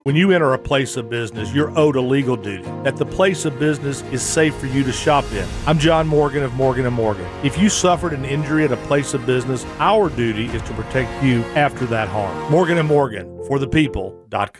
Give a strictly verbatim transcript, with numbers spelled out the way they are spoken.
When you enter a place of business, you're owed a legal duty, that the place of business is safe for you to shop in. I'm John Morgan of Morgan and Morgan. If you suffered an injury at a place of business, our duty is to protect you after that harm. Morgan and Morgan, for the people dot com.